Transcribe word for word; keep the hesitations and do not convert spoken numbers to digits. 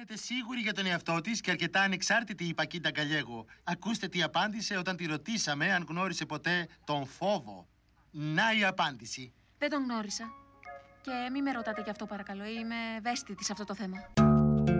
φαίνεται σίγουρη για τον εαυτό της και αρκετά ανεξάρτητη η Πακίντα Γκαλιέγο. Ακούστε τι απάντησε όταν τη ρωτήσαμε αν γνώρισε ποτέ τον φόβο. Να η απάντηση. Δεν τον γνώρισα. Και μη με ρωτάτε γι' αυτό παρακαλώ. Είμαι ευαίσθητη σε αυτό το θέμα.